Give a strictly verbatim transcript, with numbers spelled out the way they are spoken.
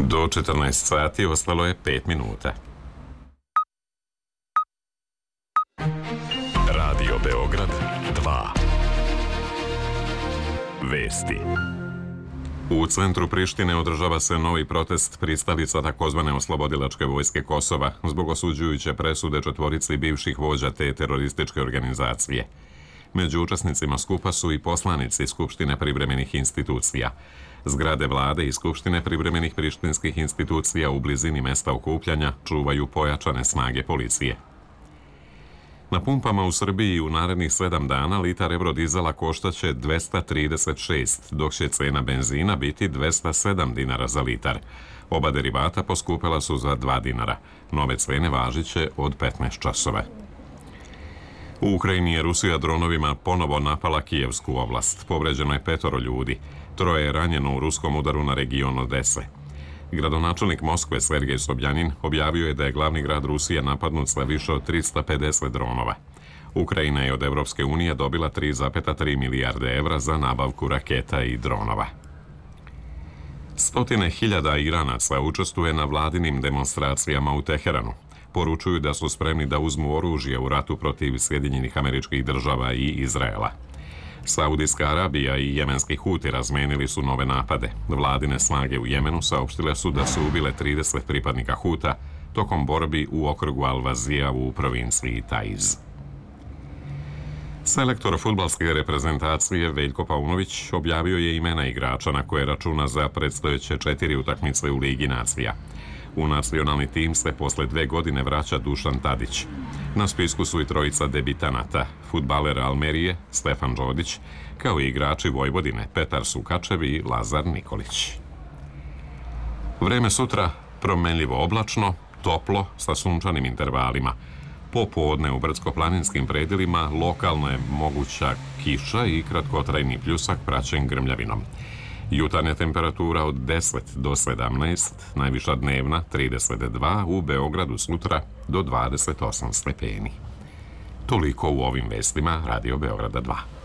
Do četrnaest sati ostalo je pet minuta. Radio Beograd dva. Vesti. U centru Prištine održava se novi protest pristalica takozvane oslobodilačke vojske Kosova zbog osuđujuće presude četvorici bivših vođa te terorističke organizacije. Među učesnicima skupa su i poslanici Skupštine privremenih institucija. Zgrade vlade i Skupštine privremenih prištinskih institucija u blizini mesta okupljanja čuvaju pojačane snage policije. Na pumpama u Srbiji u narednih sedam dana litar eurodizela koštaće dvesta trideset šest, dok će cena benzina biti dvesta sedam dinara za litar. Oba derivata poskupela su za dva dinara. Nove cene važiće od petnaest časova. U Ukrajini je Rusija dronovima ponovo napala Kijevsku oblast. Povređeno je petoro ljudi. Troje je ranjeno u ruskom udaru na region Odese. Gradonačelnik Moskve Sergej Sobjanin objavio je da je glavni grad Rusije napadnut sa više od trista pedeset dronova. Ukrajina je od Evropske unije dobila tri zarez tri milijarde evra za nabavku raketa i dronova. Stotine hiljada Iranaca učestvuje na vladinim demonstracijama u Teheranu. Poručuju da su spremni da uzmu oružje u ratu protiv Sjedinjenih Američkih Država i Izraela. Saudijska Arabija i jemenski Huti razmenili su nove napade. Vladine snage u Jemenu saopštile su da su ubile trideset pripadnika Huta tokom borbi u okrugu Al-Vazija u provinciji Taiz. Selektor fudbalske reprezentacije Veljko Paunović objavio je imena igrača na koje računa za predstojeće četiri utakmice u Ligi nacija. U nacionalni tim se posle dve godine vraća Dušan Tadić. Na spisku su i trojica debitanata, fudbaler Almerije, Stefan Đodić, kao i igrači Vojvodine, Petar Sukačev i Lazar Nikolić. Vreme sutra promenljivo oblačno, toplo sa sunčanim intervalima. Popodne u brdsko-planinskim predelima lokalno je moguća kiša i kratkotrajni pljusak praćen grmljavinom. Jutarnja temperatura od deset do sedamnaest, najviša dnevna trideset dva, u Beogradu sutra do dvadeset osam stepeni. Toliko u ovim vestima Radio Beograda dva.